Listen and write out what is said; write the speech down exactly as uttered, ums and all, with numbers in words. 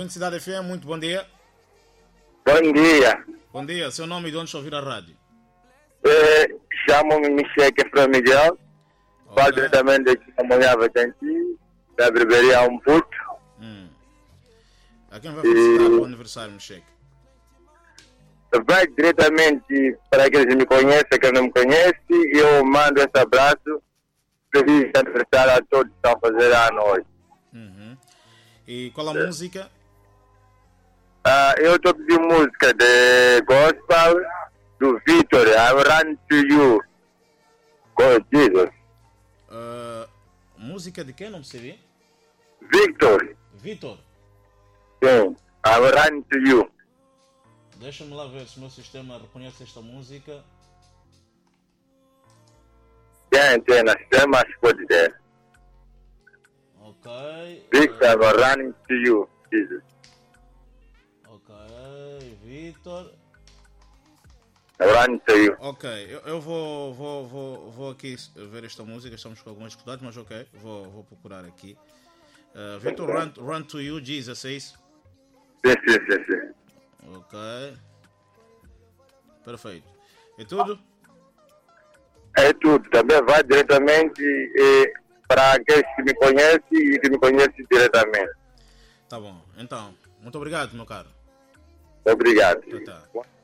Ouvinte Cidade F M, muito bom dia. Bom dia. Bom dia, seu nome e de onde está a ouvir a rádio? É, chamo-me Michel Kefra Miguel. Ok. Falo diretamente aqui na Molhava Tanti, da Breveria Um Puto. Hum. A quem vai felicitar o aniversário, Michel? Vai diretamente para aqueles que me conhecem, que não me conhecem, e eu mando esse abraço. Feliz aniversário a todos que estão a fazer ano hoje. Uhum. E qual a música? Ah, eu estou pedindo música de gospel do Victor, I Run to You. God Jesus. Uh, música de quem? Não percebi. Victor, Vitor. sim, I Run to You. Deixa-me lá ver se o meu sistema reconhece esta música. Tem, tem, na sistema, acho que pode ter. Ok. Victor, I'm running to you, Jesus. Ok, Vitor. I'm running to you. Ok, eu, eu vou, vou, vou, vou aqui ver esta música. Estamos com algumas dificuldades, mas ok, vou, vou procurar aqui. Uh, Vitor, run, run to You, Jesus, é isso? Sim, sim, sim, sim. Ok. Perfeito. É tudo? É tudo. Também vai diretamente eh, para aqueles que me conhecem e que me conhecem diretamente. Tá bom. Então, muito obrigado, meu caro. Obrigado. Tá, tá.